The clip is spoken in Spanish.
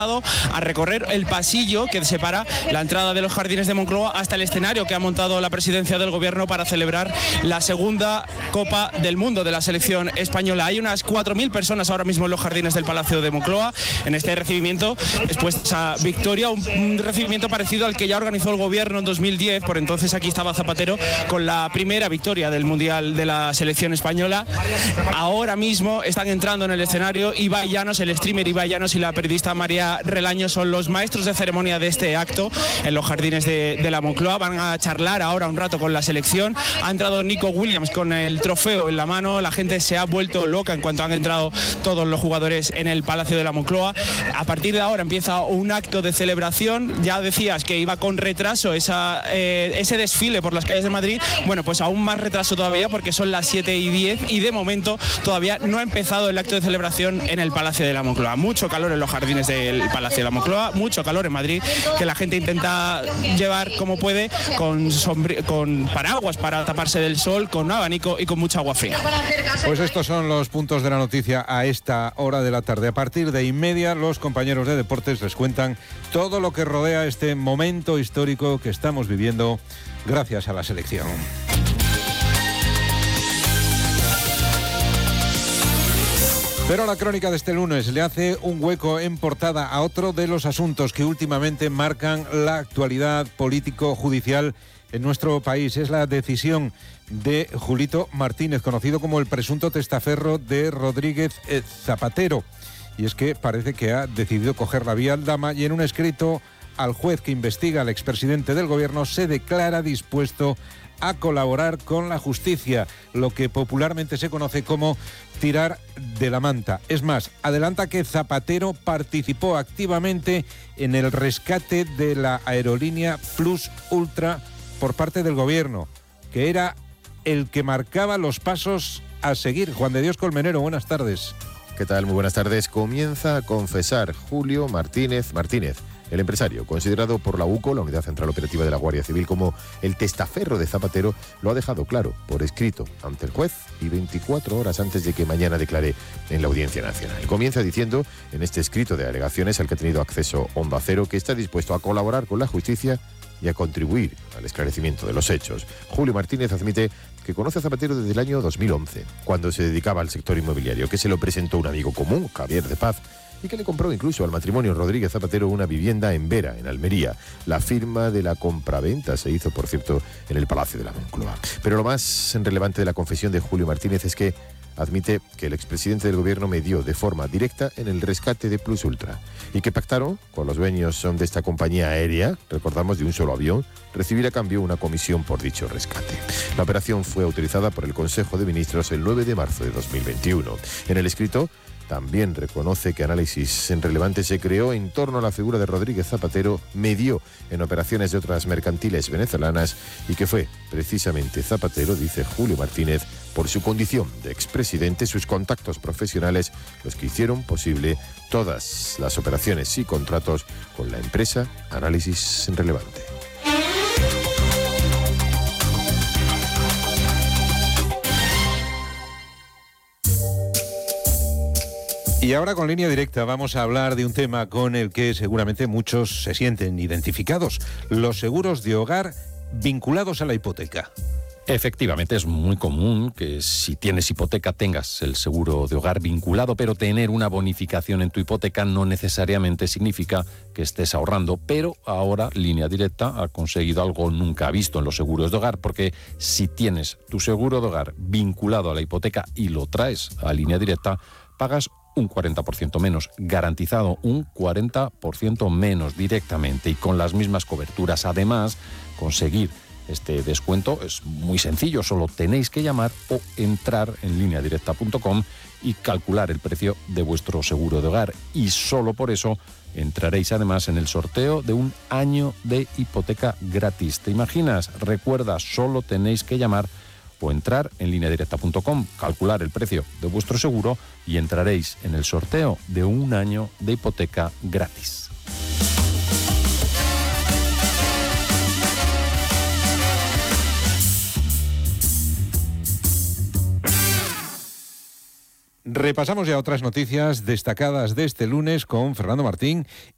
a recorrer el pasillo que separa la entrada de los Jardines de Moncloa hasta el escenario que ha montado la presidencia del gobierno para celebrar la segunda Copa del Mundo de la selección española. Hay unas 4.000 personas ahora mismo en los Jardines del Palacio de Moncloa en este recibimiento después de esa victoria, un recibimiento parecido al que ya organizó el gobierno en 2010. Por entonces aquí estaba Zapatero con la primera victoria del Mundial de la selección española. Ahora mismo están entrando en el escenario Ibai Llanos, el streamer Ibai Llanos, y la periodista María Relaño son los maestros de ceremonia de este acto en los Jardines de la Moncloa. Van a charlar ahora un rato con la selección. Ha entrado Nico Williams con el trofeo en la mano. La gente se ha vuelto loca en cuanto han entrado todos los jugadores en el Palacio de la Moncloa. A partir de ahora empieza un acto de celebración. Ya decías que iba con retraso ese desfile por las calles de Madrid. Bueno, pues aún más retraso todavía porque son las 7:10 y de momento todavía no ha empezado el acto de celebración en el Palacio de la Moncloa. Mucho calor en los Jardines del Palacio de la Moncloa, mucho calor en Madrid, que la gente intenta llevar como puede con paraguas para taparse del sol, con abanico y con mucha agua fría. Pues estos son los puntos de la noticia a esta hora de la tarde. A partir de inmedia, los compañeros de deportes les cuentan todo lo que rodea este momento histórico que estamos viviendo gracias a la selección. Pero la crónica de este lunes le hace un hueco en portada a otro de los asuntos que últimamente marcan la actualidad político-judicial en nuestro país. Es la decisión de Julito Martínez, conocido como el presunto testaferro de Rodríguez Zapatero. Y es que parece que ha decidido coger la vía aldama y en un escrito al juez que investiga al expresidente del gobierno se declara dispuesto a colaborar con la justicia, lo que popularmente se conoce como tirar de la manta. Es más, adelanta que Zapatero participó activamente en el rescate de la aerolínea Plus Ultra por parte del gobierno, que era el que marcaba los pasos a seguir. Juan de Dios Colmenero, buenas tardes. ¿Qué tal? Muy buenas tardes. Comienza a confesar Julio Martínez, el empresario, considerado por la UCO, la Unidad Central Operativa de la Guardia Civil, como el testaferro de Zapatero, lo ha dejado claro por escrito ante el juez y 24 horas antes de que mañana declare en la Audiencia Nacional. Comienza diciendo, en este escrito de alegaciones al que ha tenido acceso Onda Cero, que está dispuesto a colaborar con la justicia y a contribuir al esclarecimiento de los hechos. Julio Martínez admite que conoce a Zapatero desde el año 2011, cuando se dedicaba al sector inmobiliario, que se lo presentó un amigo común, Javier de Paz, y que le compró incluso al matrimonio Rodríguez Zapatero una vivienda en Vera, en Almería. La firma de la compraventa se hizo, por cierto, en el Palacio de la Moncloa. Pero lo más relevante de la confesión de Julio Martínez es que admite que el expresidente del gobierno medió de forma directa en el rescate de Plus Ultra y que pactaron con los dueños de esta compañía aérea, recordamos, de un solo avión, recibir a cambio una comisión por dicho rescate. La operación fue autorizada por el Consejo de Ministros el 9 de marzo de 2021. En el escrito también reconoce que análisis relevantes se creó en torno a la figura de Rodríguez Zapatero, medió en operaciones de otras mercantiles venezolanas y que fue precisamente Zapatero, dice Julio Martínez, por su condición de expresidente, sus contactos profesionales, los que hicieron posible todas las operaciones y contratos con la empresa Análisis Relevante. Y ahora con Línea Directa vamos a hablar de un tema con el que seguramente muchos se sienten identificados: los seguros de hogar vinculados a la hipoteca. Efectivamente, es muy común que si tienes hipoteca tengas el seguro de hogar vinculado, pero tener una bonificación en tu hipoteca no necesariamente significa que estés ahorrando. Pero ahora Línea Directa ha conseguido algo nunca visto en los seguros de hogar, porque si tienes tu seguro de hogar vinculado a la hipoteca y lo traes a Línea Directa, pagas un 40% menos, garantizado un 40% menos directamente y con las mismas coberturas. Además, conseguir este descuento es muy sencillo, solo tenéis que llamar o entrar en lineadirecta.com y calcular el precio de vuestro seguro de hogar. Y solo por eso entraréis además en el sorteo de un año de hipoteca gratis. ¿Te imaginas? Recuerda, solo tenéis que llamar o entrar en lineadirecta.com, calcular el precio de vuestro seguro y entraréis en el sorteo de un año de hipoteca gratis. Repasamos ya otras noticias destacadas de este lunes con Fernando Martín